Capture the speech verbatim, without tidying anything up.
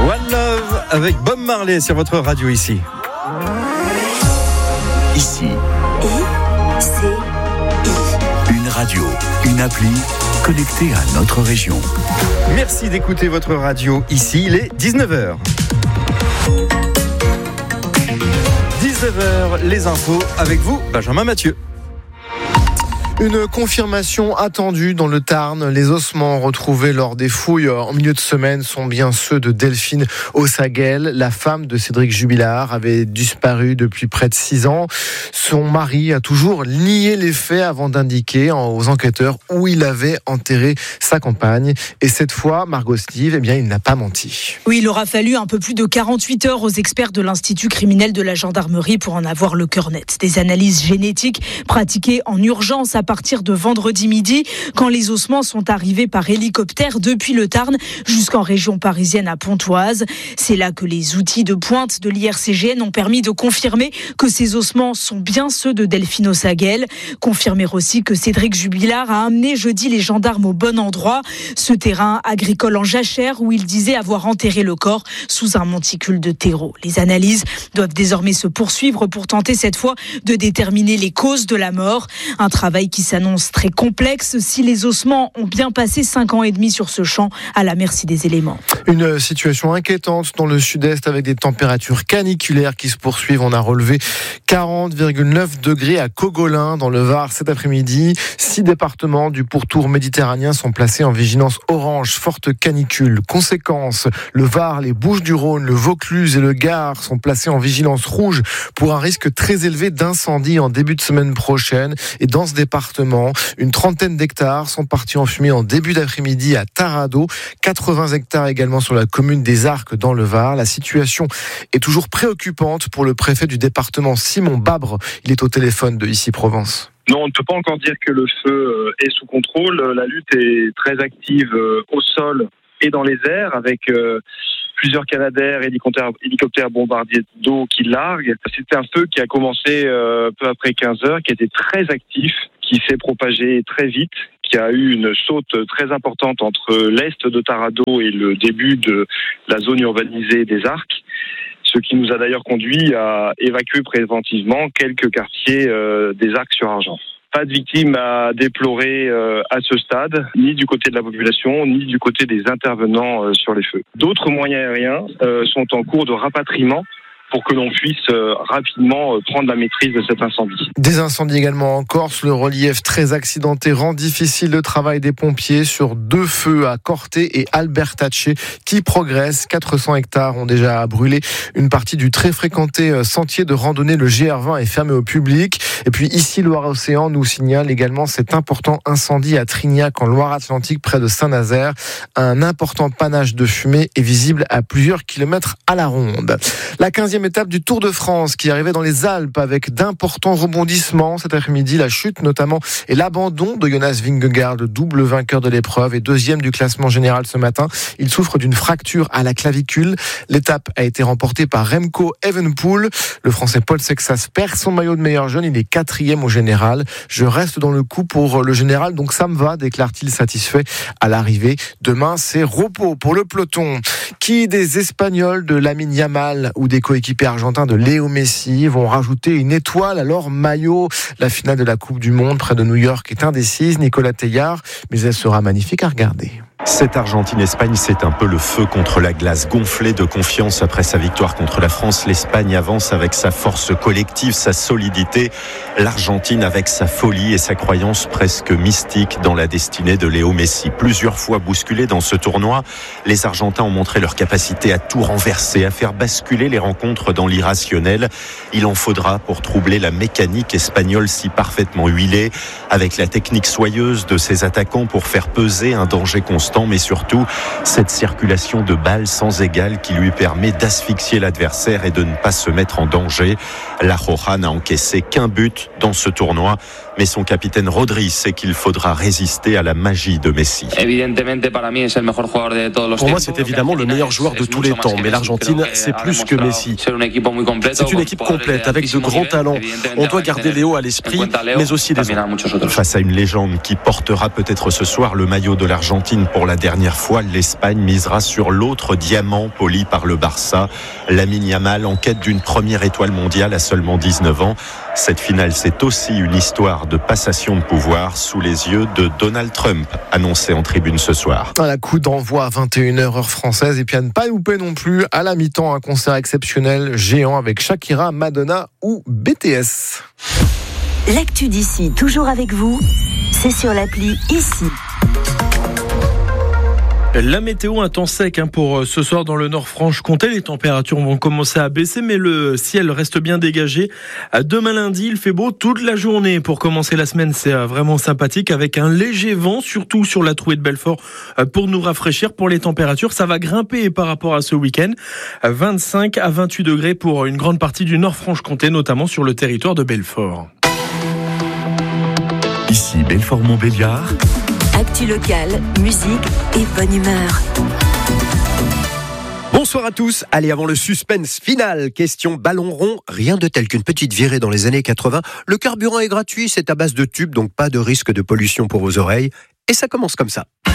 One Love avec Bob Marley sur votre radio ici. Ici. I, C, I. Une radio, une appli connectée à notre région. Merci d'écouter votre radio ici, il est dix-neuf heures. dix-neuf heures, les infos avec vous, Benjamin Mathieu. Une confirmation attendue dans le Tarn. Les ossements retrouvés lors des fouilles en milieu de semaine sont bien ceux de Delphine Ossaguel. La femme de Cédric Jubilard avait disparu depuis près de six ans. Son mari a toujours nié les faits avant d'indiquer aux enquêteurs où il avait enterré sa compagne. Et cette fois, Margot Steve, eh bien, il n'a pas menti. Oui, il aura fallu un peu plus de quarante-huit heures aux experts de l'Institut criminel de la gendarmerie pour en avoir le cœur net. Des analyses génétiques pratiquées en urgence à À partir de vendredi midi, quand les ossements sont arrivés par hélicoptère depuis le Tarn jusqu'en région parisienne à Pontoise. C'est là que les outils de pointe de l'I R C G N ont permis de confirmer que ces ossements sont bien ceux de Delphine Ossaguel. Confirmer aussi que Cédric Jubilard a amené jeudi les gendarmes au bon endroit, ce terrain agricole en jachère où il disait avoir enterré le corps sous un monticule de terreau. Les analyses doivent désormais se poursuivre pour tenter cette fois de déterminer les causes de la mort. Un travail qui s'annonce très complexe si les ossements ont bien passé cinq ans et demi sur ce champ à la merci des éléments. Une situation inquiétante dans le sud-est avec des températures caniculaires qui se poursuivent. On a relevé quarante virgule neuf degrés à Cogolin dans le Var cet après-midi. Six départements du pourtour méditerranéen sont placés en vigilance orange, forte canicule. Conséquence, le Var, les Bouches-du-Rhône, le Vaucluse et le Gard sont placés en vigilance rouge pour un risque très élevé d'incendie en début de semaine prochaine. Et dans ce département, une trentaine d'hectares sont partis en fumée en début d'après-midi à Tarado. quatre-vingts hectares également sur la commune des Arcs dans le Var. La situation est toujours préoccupante pour le préfet du département, Simon Babre. Il est au téléphone de Ici Provence. Non, on ne peut pas encore dire que le feu est sous contrôle. La lutte est très active au sol et dans les airs avec plusieurs canadaires, hélicoptères, hélicoptères bombardiers d'eau qui larguent. C'était un feu qui a commencé peu après quinze heures, qui était très actif, qui s'est propagé très vite, qui a eu une saute très importante entre l'est de Tarado et le début de la zone urbanisée des Arcs, ce qui nous a d'ailleurs conduit à évacuer préventivement quelques quartiers euh, des Arcs-sur-Argent. Pas de victimes à déplorer euh, à ce stade, ni du côté de la population, ni du côté des intervenants euh, sur les feux. D'autres moyens aériens euh, sont en cours de rapatriement pour que l'on puisse euh, rapidement euh, prendre la maîtrise de cet incendie. Des incendies également en Corse. Le relief très accidenté rend difficile le travail des pompiers sur deux feux à Corté et Albertace qui progressent. quatre cents hectares ont déjà brûlé. Une partie du très fréquenté sentier de randonnée, le G R vingt, est fermé au public. Et puis ici, Loire-Océan nous signale également cet important incendie à Trignac en Loire-Atlantique près de Saint-Nazaire. Un important panache de fumée est visible à plusieurs kilomètres à la ronde. La quinzième étape du Tour de France qui arrivait dans les Alpes avec d'importants rebondissements cet après-midi, la chute notamment et l'abandon de Jonas Vingegaard, le double vainqueur de l'épreuve et deuxième du classement général ce matin. Il souffre d'une fracture à la clavicule. L'étape a été remportée par Remco Evenepoel. Le Français Paul Sexas perd son maillot de meilleur jeune, il est quatrième au général. Je reste dans le coup pour le général, donc ça me va, déclare-t-il satisfait à l'arrivée. Demain, c'est repos pour le peloton. Qui des Espagnols de Lamine Yamal ou des coéquipiers argentins de Léo Messi vont rajouter une étoile à leur maillot? La finale de la Coupe du Monde près de New York est indécise, Nicolas Teillard, mais elle sera magnifique à regarder. Cette Argentine-Espagne, c'est un peu le feu contre la glace. Gonflée de confiance après sa victoire contre la France, l'Espagne avance avec sa force collective, sa solidité. L'Argentine avec sa folie et sa croyance presque mystique dans la destinée de Léo Messi. Plusieurs fois bousculés dans ce tournoi, les Argentins ont montré leur capacité à tout renverser, à faire basculer les rencontres dans l'irrationnel. Il en faudra pour troubler la mécanique espagnole si parfaitement huilée, avec la technique soyeuse de ses attaquants pour faire peser un danger constant, mais surtout cette circulation de balles sans égale qui lui permet d'asphyxier l'adversaire et de ne pas se mettre en danger. La Roja n'a encaissé qu'un but dans ce tournoi, mais son capitaine Rodri sait qu'il faudra résister à la magie de Messi. Pour moi, c'est évidemment le meilleur joueur de tous les temps, mais l'Argentine, c'est plus que Messi. C'est une équipe complète, avec de grands talents. On doit garder Léo à l'esprit, mais aussi les autres. Face à une légende qui portera peut-être ce soir le maillot de l'Argentine Pour la dernière fois, l'Espagne misera sur l'autre diamant poli par le Barça. Lamine Yamal en quête d'une première étoile mondiale à seulement dix-neuf ans. Cette finale, c'est aussi une histoire de passation de pouvoir sous les yeux de Donald Trump, annoncé en tribune ce soir. À la coup d'envoi à vingt et une heures heure française, et puis à ne pas louper non plus à la mi-temps un concert exceptionnel géant avec Shakira, Madonna ou B T S. L'actu d'ici, toujours avec vous, c'est sur l'appli Ici. La météo, un temps sec hein, pour ce soir dans le Nord-Franche-Comté. Les températures vont commencer à baisser, mais le ciel reste bien dégagé. Demain lundi, il fait beau toute la journée. Pour commencer la semaine, c'est vraiment sympathique avec un léger vent, surtout sur la trouée de Belfort, pour nous rafraîchir. Pour les températures, ça va grimper par rapport à ce week-end. vingt-cinq à vingt-huit degrés pour une grande partie du Nord-Franche-Comté, notamment sur le territoire de Belfort. Ici Belfort-Montbéliard. Actu locale, musique et bonne humeur. Bonsoir à tous. Allez, avant le suspense final, question ballon rond. Rien de tel qu'une petite virée dans les années quatre-vingts. Le carburant est gratuit, c'est à base de tubes, donc pas de risque de pollution pour vos oreilles. Et ça commence comme ça.